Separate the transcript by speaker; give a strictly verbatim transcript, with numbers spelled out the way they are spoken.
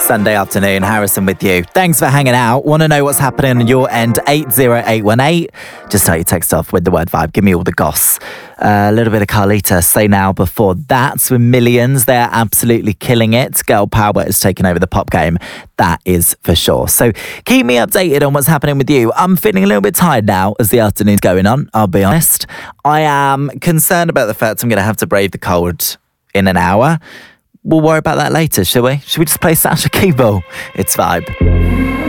Speaker 1: Sunday afternoon, Harrison with you. Thanks for hanging out. Want to know what's happening on your end? eight zero eight one eight. Just start your text off with the word vibe. Give me all the goss. Uh, a little bit of Carlita, Say Now before that. With Millions, they're absolutely killing it. Girl power is taking over the pop game. That is for sure. So keep me updated on what's happening with you. I'm feeling a little bit tired now as the afternoon's going on, I'll be honest. I am concerned about the fact I'm going to have to brave the cold in an hour. We'll worry about that later, shall we? Should we just play Sasha Keeble? It's Vibe.